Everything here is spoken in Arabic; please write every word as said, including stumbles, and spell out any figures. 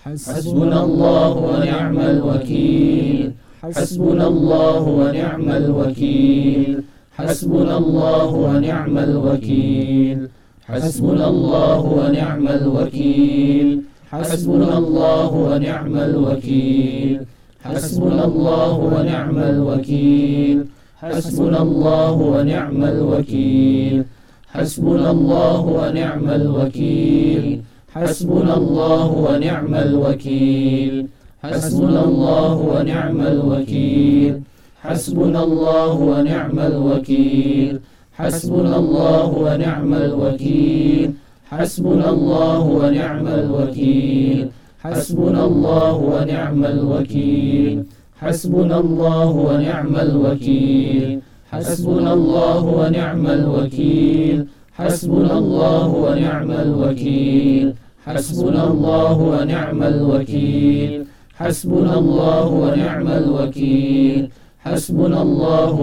حسبنا الله ونعم الوكيل حسبنا الله ونعم الوكيل حسبنا الله ونعم الوكيل حسبنا الله ونعم الوكيل حسبنا الله ونعم الوكيل حسبنا الله ونعم الوكيل حسبنا الله ونعم الوكيل حسبنا الله ونعم الوكيل حسبنا الله ونعم الوكيل حسبنا الله ونعم الوكيل حسبنا الله ونعم الوكيل حسبنا الله ونعم الوكيل حسبنا الله ونعم الوكيل حسبنا الله ونعم الوكيل حسبنا الله ونعم الوكيل حسبنا الله ونعم الوكيل حسبنا الله ونعم الوكيل حسبنا الله ونعم الوكيل حسبنا الله ونعم الوكيل حسبنا الله